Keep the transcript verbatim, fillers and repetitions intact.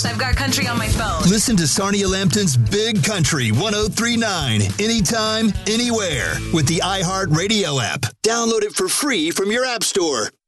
podcast. I've got country on my phone. Listen to Sarnia Lambton's Big Country one oh three point nine anytime, anywhere with the iHeartRadio app. Download it for free from your app store.